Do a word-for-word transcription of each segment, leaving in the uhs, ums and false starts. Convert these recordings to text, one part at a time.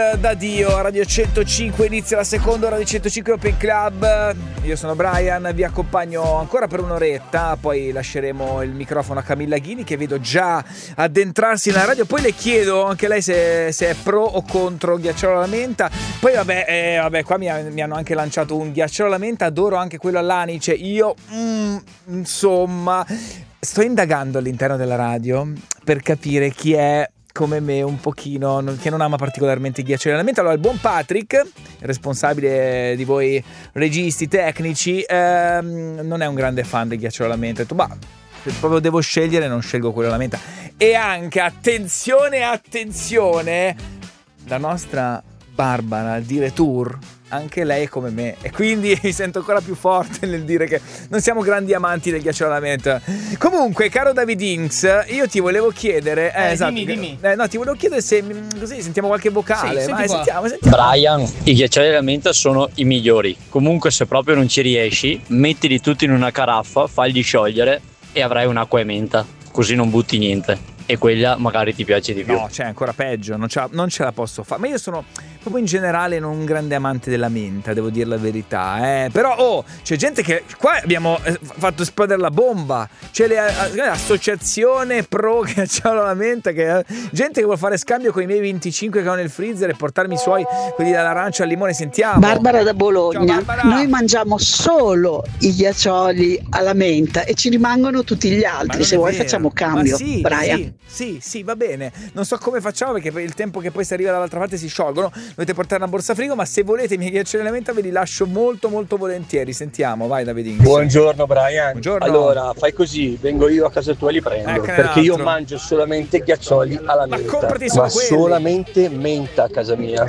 Da Dio a Radio centocinque inizia la seconda ora di centocinque Open Club. Io sono Brian, vi accompagno ancora per un'oretta, poi lasceremo il microfono a Camilla Ghini che vedo già addentrarsi nella radio. Poi le chiedo anche lei se, se è pro o contro Ghiacciolo alla menta. Poi vabbè, eh, vabbè qua mi, mi hanno anche lanciato un Ghiacciolo alla menta, adoro anche quello all'anice. Io mm, insomma sto indagando all'interno della radio per capire chi è come me un pochino che non ama particolarmente i ghiaccioli alla menta. Allora il buon Patrick, responsabile di voi registi tecnici, ehm, non è un grande fan del ghiacciolo alla menta. Ho detto, ma se proprio devo scegliere non scelgo quello alla menta. E anche attenzione attenzione, la nostra Barbara di Retour, anche lei è come me, e quindi mi sento ancora più forte nel dire che non siamo grandi amanti del ghiacciolo alla menta. Comunque, caro David Inks, io ti volevo chiedere eh, eh, esatto, dimmi, dimmi. Eh, no, ti volevo chiedere se così sentiamo qualche vocale. Sì, Vai, senti sentiamo, sentiamo. Brian, i ghiaccioli alla menta sono i migliori. Comunque, se proprio non ci riesci, mettili tutti in una caraffa, fagli sciogliere e avrai un'acqua e menta, così non butti niente. E quella magari ti piace di più. No, c'è ancora peggio, non ce, la, non ce la posso fare. Ma io sono proprio in generale non un grande amante della menta, devo dire la verità, eh. Però oh, c'è gente che qua abbiamo fatto esplodere la bomba. C'è l'associazione pro ghiacciolo alla menta, che gente che vuole fare scambio con i miei venticinque che ho nel freezer e portarmi i suoi, quelli dall'arancia al limone. Sentiamo. Barbara da Bologna. Ciao, Barbara. Noi mangiamo solo i ghiaccioli alla menta e ci rimangono tutti gli altri. Se vuoi vero. facciamo cambio, Ma sì, Brian. Sì. Sì, sì, va bene. Non so come facciamo perché per il tempo che poi si arriva dall'altra parte si sciolgono. Dovete portare una borsa frigo, ma se volete i miei ghiaccioli alla menta ve li lascio molto molto volentieri. Sentiamo, vai David Inks. Buongiorno Brian. Buongiorno. Allora, fai così, vengo io a casa tua e li prendo, Ecco, perché altro. io mangio solamente ghiaccioli alla Ma menta. comprati solo Ma quelli. solamente menta a casa mia.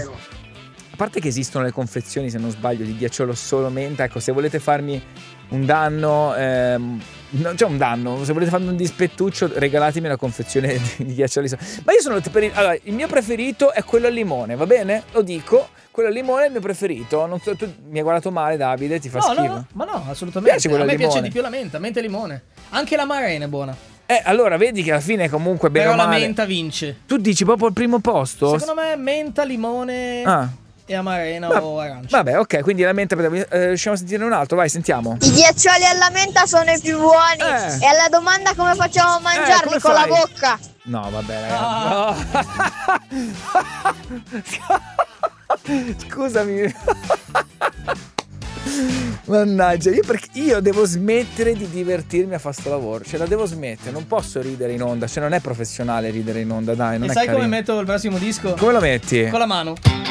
A parte che esistono le confezioni, se non sbaglio, di ghiacciolo solo menta. Ecco, se volete farmi un danno, ehm, non c'è un danno, se volete farmi un dispettuccio, regalatemi la confezione di ghiaccioli. Ma io sono per il, allora, il mio preferito è quello al limone, va bene? Lo dico, quello al limone è il mio preferito. Non so, tu mi hai guardato male, Davide, ti fa No, schifo? no, ma no, assolutamente. Piace quello A me al piace limone. di più la menta, menta e limone. Anche la marena è buona. Eh, allora vedi che alla fine comunque bene Però o la male. menta vince. Tu dici proprio al primo posto? Secondo me menta, limone Ah. e amarena Va- o arancia. Vabbè, ok, quindi la menta eh, riusciamo a sentire un altro, vai, sentiamo. I ghiaccioli alla menta sono i più buoni. Eh. E alla domanda come facciamo a mangiarli come con fai? la bocca? No, vabbè, Ah. ragazzi. No. Scusami. Mannaggia, io perché io devo smettere di divertirmi a fare sto lavoro. Cioè la devo smettere, non posso ridere in onda. Cioè non è professionale ridere in onda, dai, non E è sai carino. come metto il prossimo disco? Come lo metti? Con la mano.